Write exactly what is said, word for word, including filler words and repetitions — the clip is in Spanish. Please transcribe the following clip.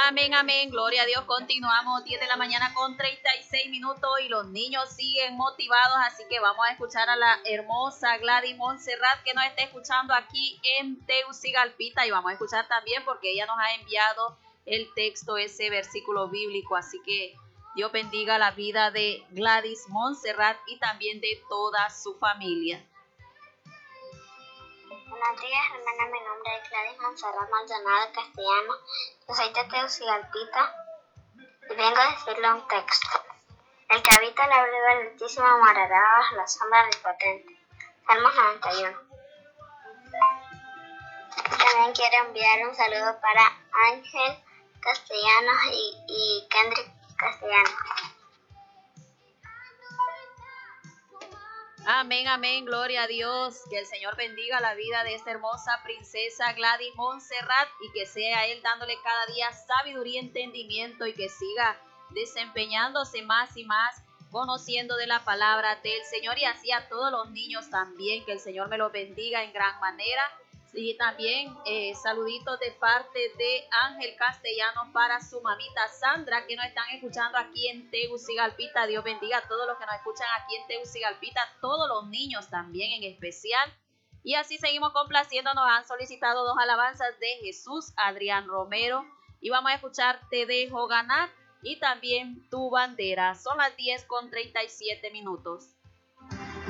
Amén, amén, gloria a Dios. Continuamos diez de la mañana con treinta y seis minutos y los niños siguen motivados, así que vamos a escuchar a la hermosa Gladys Montserrat que nos está escuchando aquí en Tegucigalpita, y vamos a escuchar también porque ella nos ha enviado el texto, ese versículo bíblico, así que Dios bendiga la vida de Gladys Montserrat y también de toda su familia. Buenos días, hermana, mi nombre es Gladys Montserrat Maldonado Castellano, yo soy de Tegucigalpita y vengo a decirle un texto. El que habita el abrigo del Altísimo morará bajo la sombra del Potente. Salmos noventa y uno. También quiero enviar un saludo para Ángel Castellanos y, y Kendrick Castellanos. Amén, amén, gloria a Dios. Que el Señor bendiga la vida de esta hermosa princesa Gladys Montserrat y que sea Él dándole cada día sabiduría y entendimiento y que siga desempeñándose más y más, conociendo de la palabra del Señor, y así a todos los niños también, que el Señor me los bendiga en gran manera. Y también eh, saluditos de parte de Ángel Castellano para su mamita Sandra, que nos están escuchando aquí en Tegucigalpita. Dios bendiga a todos los que nos escuchan aquí en Tegucigalpita, todos los niños también en especial. Y así seguimos complaciendo. Nos han solicitado dos alabanzas de Jesús Adrián Romero y vamos a escuchar Te dejo ganar y también Tu bandera. Son las diez con treinta y siete minutos.